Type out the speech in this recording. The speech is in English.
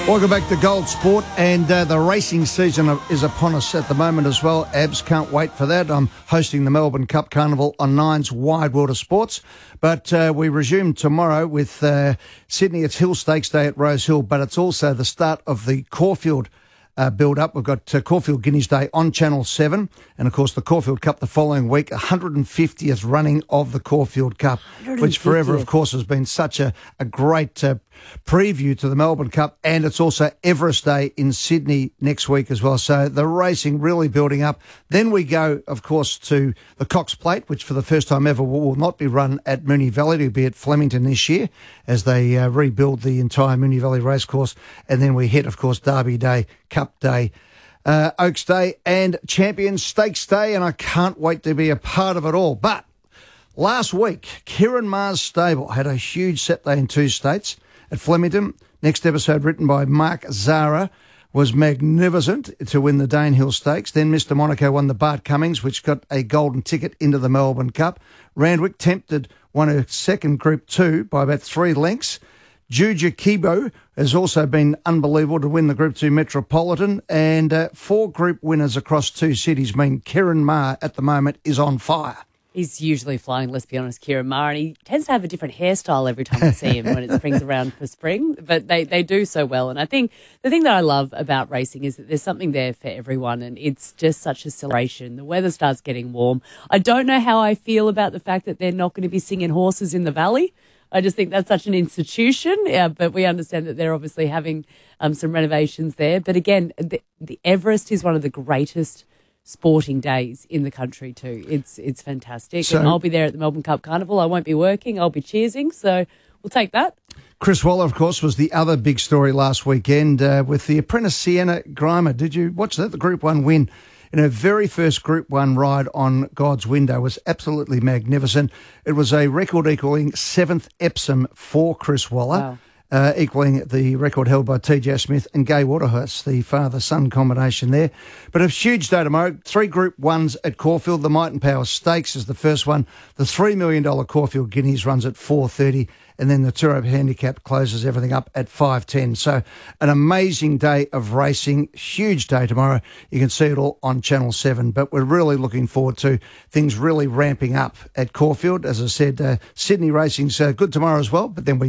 Welcome back to Gold Sport, and the racing season is upon us at the moment as well. Abs, can't wait for that. I'm hosting the Melbourne Cup Carnival on Nine's Wide World of Sports, but we resume tomorrow with Sydney. It's Hill Stakes Day at Rose Hill, but it's also the start of the Caulfield build-up. We've got Caulfield Guineas Day on Channel 7, and, of course, the Caulfield Cup the following week, 150th running of the Caulfield Cup, which forever, of course, has been such a great preview to the Melbourne Cup, and it's also Everest Day in Sydney next week as well. So the racing really building up. Then we go, of course, to the Cox Plate, which for the first time ever will not be run at Moonee Valley. It'll be at Flemington this year as they rebuild the entire Moonee Valley racecourse. And then we hit, of course, Derby Day, Cup Day, Oaks Day and Champions Stakes Day, and I can't wait to be a part of it all. But last week, Ciaron Maher's stable had a huge set day in two states at Flemington. Next episode, written by Mark Zara, was magnificent to win the Danehill Stakes. Then Mr. Monaco won the Bart Cummings, which got a golden ticket into the Melbourne Cup. Randwick Tempted won a second Group 2 by about 3 lengths. Juja Kibo has also been unbelievable to win the Group 2 Metropolitan, and 4 group winners across 2 cities mean Ciaron Maher at the moment is on fire. He's usually flying, let's be honest, Ciaron Maher, and he tends to have a different hairstyle every time I see him when it springs around for spring, but they do so well. And I think the thing that I love about racing is that there's something there for everyone, and it's just such a celebration. The weather starts getting warm. I don't know how I feel about the fact that they're not going to be singing Horses in the Valley. I just think that's such an institution, but we understand that they're obviously having some renovations there. But again, the Everest is one of the greatest sporting days in the country too. It's fantastic. So, and I'll be there at the Melbourne Cup Carnival. I won't be working. I'll be cheersing. So we'll take that. Chris Waller, of course, was the other big story last weekend with the apprentice Sienna Grimer. Did you watch that? The Group 1 win in her very first Group 1 ride on God's Window was absolutely magnificent. It was a record-equalling 7th Epsom for Chris Waller. Wow. Equaling the record held by T.J. Smith and Gay Waterhouse, the father-son combination there. But a huge day tomorrow. 3 Group 1s at Caulfield. The Might and Power Stakes is the first one. The $3 million Caulfield Guineas runs at 4:30, and then the Turo Handicap closes everything up at 5:10. So an amazing day of racing. Huge day tomorrow. You can see it all on Channel 7. But we're really looking forward to things really ramping up at Caulfield. As I said, Sydney racing's good tomorrow as well, but then we